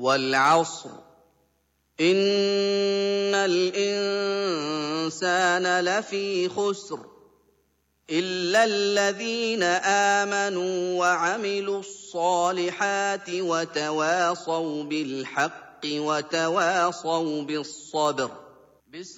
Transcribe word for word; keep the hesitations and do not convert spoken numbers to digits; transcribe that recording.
وَالْعَصْرِ إِنَّ الْإِنسَانَ لَفِي خُسْرٍ إِلَّا الَّذِينَ آمَنُوا وَعَمِلُوا الصَّالِحَاتِ وَتَوَاصَوْا بِالْحَقِّ وَتَوَاصَوْا بِالصَّبْرِ.